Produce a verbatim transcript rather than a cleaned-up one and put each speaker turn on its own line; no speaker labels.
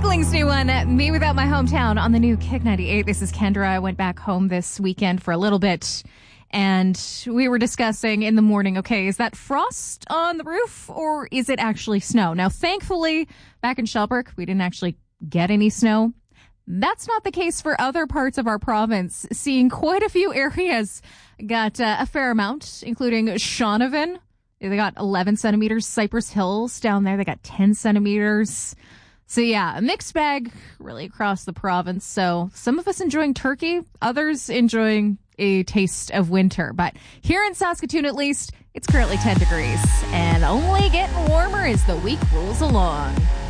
Weakling's new one, Me Without My Hometown, on the new Kick ninety-eight. This is Kendra. I went back home this weekend for a little bit, and we were discussing in the morning, okay, is that frost on the roof or is it actually snow? Now, thankfully, back in Shelburne, we didn't actually get any snow. That's not the case for other parts of our province. Seeing quite a few areas got uh, a fair amount, including Shaunavon. They got eleven centimeters. Cypress Hills down there, they got ten centimeters. So yeah, a mixed bag really across the province. So some of us enjoying turkey, others enjoying a taste of winter. But here in Saskatoon, at least, it's currently ten degrees and only getting warmer as the week rolls along.